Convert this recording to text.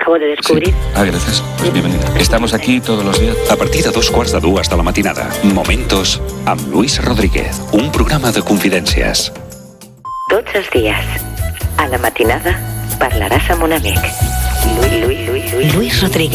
acabo de descubrir. Sí. Gracias. Pues bienvenida. Estamos aquí todos los días. A partir de 2:45 de la matinada. Momentos amb Luis Rodríguez. Un programa de confidències. Tots els dies, a la matinada, parlaràs amb un amic. Luis Rodríguez.